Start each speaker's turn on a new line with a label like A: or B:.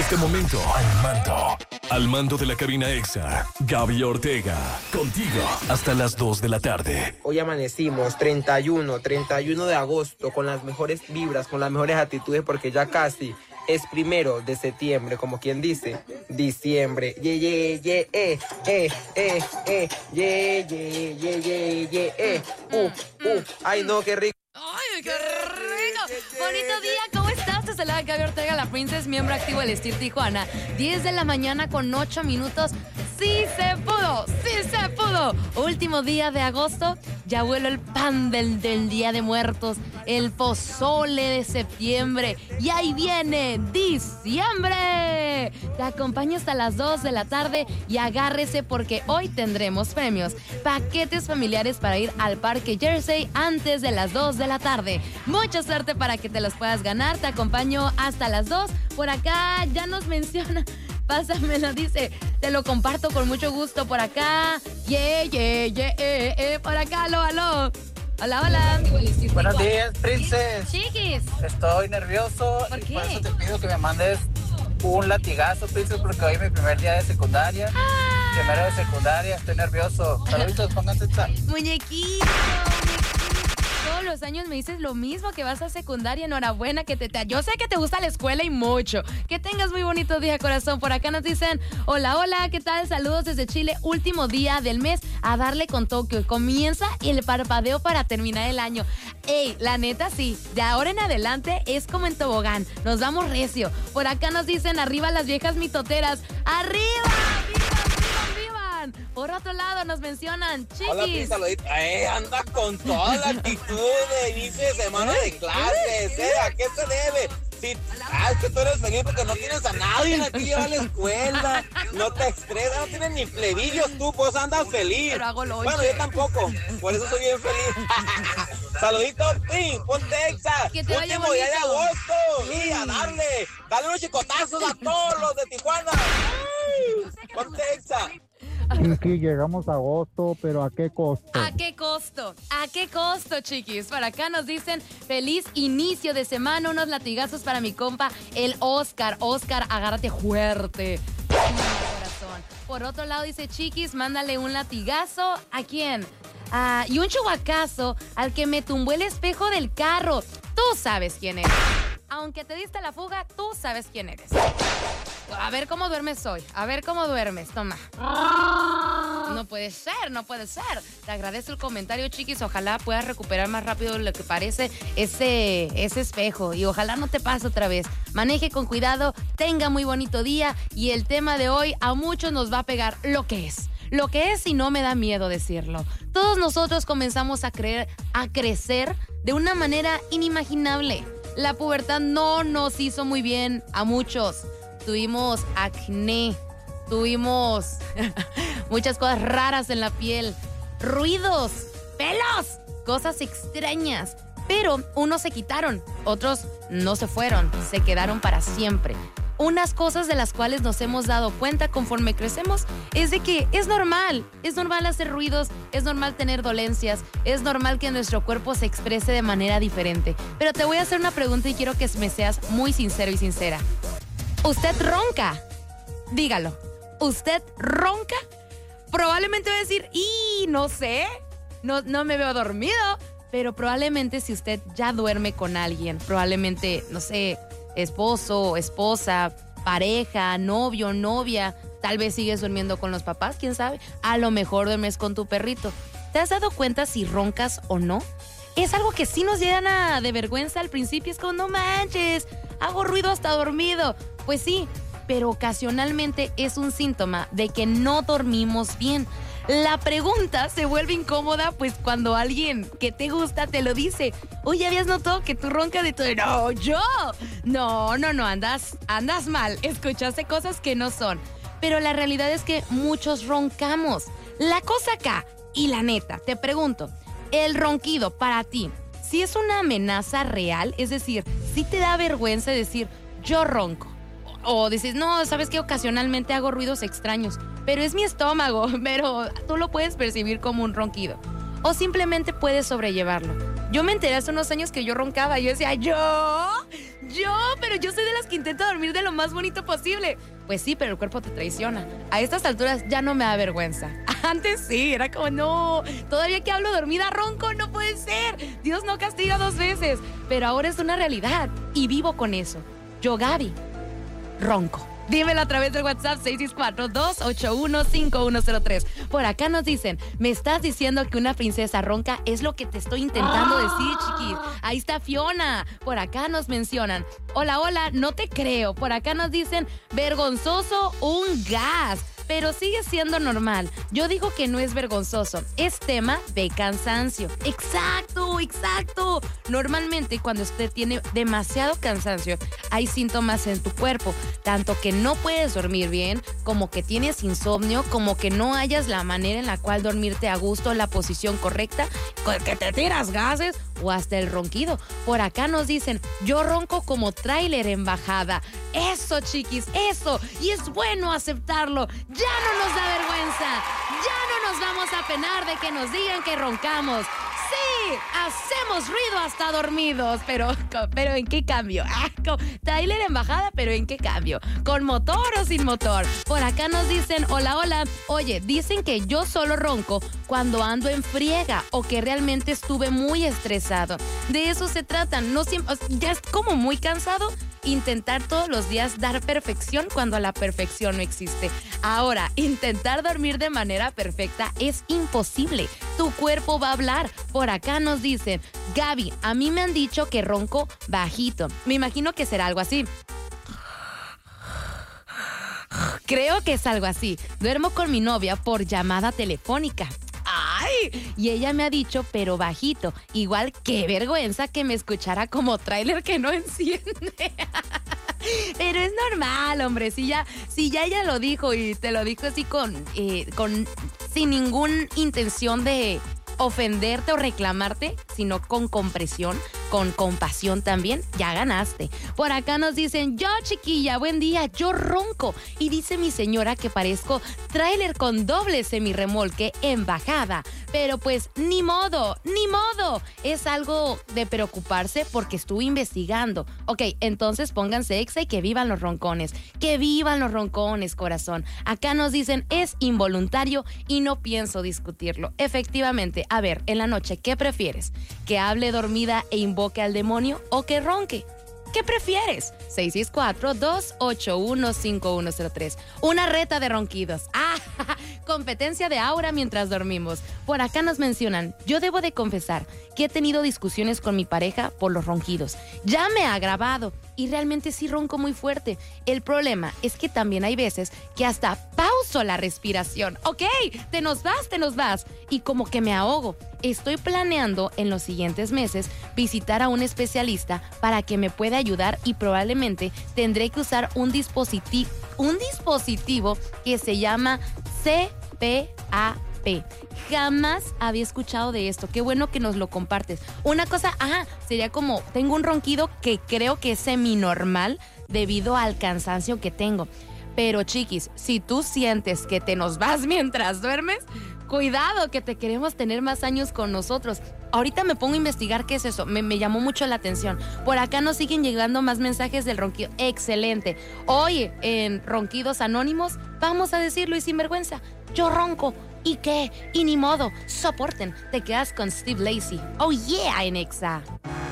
A: este momento, al mando de la cabina EXA, Gaby Ortega, contigo hasta las 2 de la tarde.
B: Hoy amanecimos 31 de agosto, con las mejores vibras, con las mejores actitudes, porque ya casi es 1 de septiembre, como quien dice, diciembre. Ay, no, qué rico.
C: ¡Ay, qué rico! Bonito día, ¿cómo estás? Te saluda Gaby Ortega, la Princess, miembro activo del Steel Tijuana. 10 de la mañana con 8 minutos. ¡Sí se pudo! ¡Sí se pudo! Último día de agosto, ya vuelo el pan del Día de Muertos, el pozole de septiembre, y ahí viene diciembre. Te acompaño hasta las 2 de la tarde y agárrese porque hoy tendremos premios. Paquetes familiares para ir al Parque Jersey antes de las 2 de la tarde. Mucha suerte para que te los puedas ganar. Te acompaño hasta las 2. Por acá ya nos menciona... Pásamelo, dice, te lo comparto con mucho gusto por acá. Por acá, aló. Hola.
D: Buenos días, Princess.
C: Chiquis.
D: Estoy nervioso.
C: ¿Por qué?
D: Por eso te pido que me mandes un latigazo, Princess, porque hoy es mi primer día de secundaria. Primero de secundaria, estoy nervioso. Saluditos, pónganse esta.
C: Muñequito. Todos los años me dices lo mismo, que vas a secundaria. Enhorabuena, yo sé que te gusta la escuela y mucho. Que tengas muy bonito día, corazón. Por acá nos dicen, hola, ¿qué tal? Saludos desde Chile, último día del mes, a darle con Tokio. Comienza el parpadeo para terminar el año. Ey, la neta sí, de ahora en adelante es como en tobogán, nos vamos recio. Por acá nos dicen, arriba las viejas mitoteras. ¡Arriba! Por otro lado nos mencionan, Chiquis.
E: Hola, saludito. Anda con toda la actitud de inicio de semana de clases. ¿A qué se debe? Sí, es que tú eres feliz porque no tienes a nadie aquí que va a la escuela. No te estresas, no tienes ni plebillos tú, pues andas feliz.
C: Pero hago lonche.
E: Bueno, yo tampoco, por eso soy bien feliz. Saluditos, sí, ponte EXA. Último día de agosto. Y a dale unos chicotazos a todos los de Tijuana. Ponte EXA.
F: Chiqui, llegamos a agosto, pero ¿a qué costo?
C: ¿A qué costo? ¿A qué costo, chiquis? Por acá nos dicen, feliz inicio de semana, unos latigazos para mi compa, el Oscar. Oscar, agárrate fuerte. Corazón. Por otro lado dice, chiquis, mándale un latigazo. ¿A quién? Y un chubacazo al que me tumbó el espejo del carro. Tú sabes quién eres. Aunque te diste la fuga, tú sabes quién eres. A ver cómo duermes hoy. A ver cómo duermes. Toma. No puede ser. Te agradezco el comentario, chiquis. Ojalá puedas recuperar más rápido de lo que parece ese espejo. Y ojalá no te pase otra vez. Maneje con cuidado. Tenga muy bonito día. Y el tema de hoy a muchos nos va a pegar lo que es. Lo que es, y no me da miedo decirlo. Todos nosotros comenzamos a crecer de una manera inimaginable. La pubertad no nos hizo muy bien a muchos. Tuvimos acné, tuvimos muchas cosas raras en la piel, ruidos, pelos, cosas extrañas. Pero unos se quitaron, otros no se fueron, se quedaron para siempre. Unas cosas de las cuales nos hemos dado cuenta conforme crecemos es de que es normal hacer ruidos, es normal tener dolencias, es normal que nuestro cuerpo se exprese de manera diferente. Pero te voy a hacer una pregunta y quiero que me seas muy sincero y sincera. ¿Usted ronca? Dígalo. ¿Usted ronca? Probablemente va a decir, no sé, no me veo dormido. Pero probablemente si usted ya duerme con alguien, probablemente, no sé, esposo, esposa, pareja, novio, novia, tal vez sigues durmiendo con los papás, quién sabe. A lo mejor duermes con tu perrito. ¿Te has dado cuenta si roncas o no? Es algo que sí nos llena de vergüenza al principio. Es como, no manches, hago ruido hasta dormido. Pues sí, pero ocasionalmente es un síntoma de que no dormimos bien. La pregunta se vuelve incómoda pues cuando alguien que te gusta te lo dice. Oye, ¿habías notado que tú roncas de todo? No, yo. No, andas mal. Escuchaste cosas que no son. Pero la realidad es que muchos roncamos. La cosa acá, y la neta, te pregunto, el ronquido para ti, ¿sí es una amenaza real? Es decir, ¿sí te da vergüenza decir, yo ronco? O dices, no, sabes que ocasionalmente hago ruidos extraños, pero es mi estómago, pero tú lo puedes percibir como un ronquido. O simplemente puedes sobrellevarlo. Yo me enteré hace unos años que yo roncaba. Y yo decía, pero yo soy de las que intento dormir de lo más bonito posible. Pues sí, pero el cuerpo te traiciona. A estas alturas ya no me da vergüenza. Antes sí, era como, no, todavía que hablo dormida ronco, no puede ser. Dios no castiga 2 veces. Pero ahora es una realidad y vivo con eso. Yo, Gaby, ronco. Dímelo a través del WhatsApp 664-281-5103. Por acá nos dicen, me estás diciendo que una princesa ronca es lo que te estoy intentando decir, chiquis. Ahí está Fiona. Por acá nos mencionan, hola, no te creo. Por acá nos dicen, vergonzoso, un gas. Pero sigue siendo normal. Yo digo que no es vergonzoso. Es tema de cansancio. Exacto. Normalmente cuando usted tiene demasiado cansancio, hay síntomas en tu cuerpo. Tanto que no puedes dormir bien, como que tienes insomnio, como que no hayas la manera en la cual dormirte a gusto, la posición correcta, que te tiras gases o hasta el ronquido. Por acá nos dicen, yo ronco como tráiler en bajada. Eso, chiquis, eso. Y es bueno aceptarlo. Ya no nos da vergüenza. Ya no nos vamos a penar de que nos digan que roncamos. Sí, hacemos ruido hasta dormidos, pero ¿en qué cambio? Trailer en bajada, pero ¿en qué cambio? ¿Con motor o sin motor? Por acá nos dicen, hola, oye, dicen que yo solo ronco cuando ando en friega o que realmente estuve muy estresado. De eso se trata, no siempre, ya es como muy cansado intentar todos los días dar perfección cuando la perfección no existe. Ahora, intentar dormir de manera perfecta es imposible. Tu cuerpo va a hablar. Por acá nos dicen, Gaby, a mí me han dicho que ronco bajito. Me imagino que será algo así. Creo que es algo así. Duermo con mi novia por llamada telefónica. ¡Ay! Y ella me ha dicho, pero bajito. Igual, qué vergüenza que me escuchara como tráiler que no enciende. Pero es normal, hombre. Si ya ella lo dijo y te lo dijo así sin ninguna intención de ofenderte o reclamarte, sino con comprensión, con compasión también, ya ganaste. Por acá nos dicen, yo chiquilla, buen día, yo ronco. Y dice mi señora que parezco tráiler con doble semirremolque en bajada. Pero pues ni modo. Es algo de preocuparse porque estuve investigando. Ok, entonces pónganse exa y que vivan los roncones. Que vivan los roncones, corazón. Acá nos dicen, es involuntario y no pienso discutirlo. Efectivamente, a ver, en la noche, ¿qué prefieres? ¿Que hable dormida e invoque al demonio o que ronque? ¿Qué prefieres? 664-281-5103. Una reta de ronquidos. Competencia de aura mientras dormimos. Por acá nos mencionan, yo debo de confesar que he tenido discusiones con mi pareja por los ronquidos. Ya me ha agravado y realmente sí ronco muy fuerte. El problema es que también hay veces que hasta pauso la respiración. Ok, te nos vas. Y como que me ahogo. Estoy planeando en los siguientes meses visitar a un especialista para que me pueda ayudar y probablemente tendré que usar un dispositivo que se llama CPAP. Jamás había escuchado de esto. Qué bueno que nos lo compartes. Una cosa, sería como, tengo un ronquido que creo que es seminormal debido al cansancio que tengo. Pero chiquis, si tú sientes que te nos vas mientras duermes, cuidado, que te queremos tener más años con nosotros. Ahorita me pongo a investigar qué es eso. Me llamó mucho la atención. Por acá nos siguen llegando más mensajes del ronquido. Excelente. Oye, en Ronquidos Anónimos, vamos a decirlo y sin vergüenza, yo ronco. ¿Y qué? Y ni modo. Soporten. Te quedas con Steve Lacy. Oh yeah, en Exa.